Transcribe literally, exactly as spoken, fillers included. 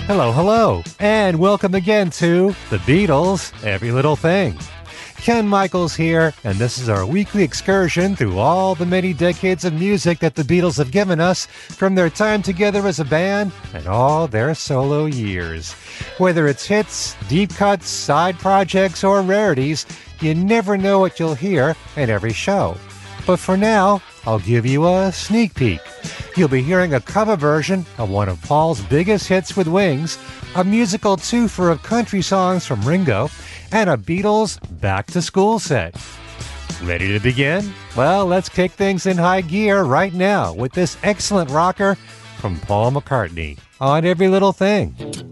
Hello, hello, and welcome again to The Beatles, Every Little Thing. Ken Michaels here, and this is our weekly excursion through all the many decades of music that the Beatles have given us from their time together as a band and all their solo years. Whether it's hits, deep cuts, side projects, or rarities, you never know what you'll hear in every show. But for now, I'll give you a sneak peek. You'll be hearing a cover version of one of Paul's biggest hits with Wings, a musical twofer of country songs from Ringo, and a Beatles back-to-school set. Ready to begin? Well, let's kick things in high gear right now with this excellent rocker from Paul McCartney on Every Little Thing.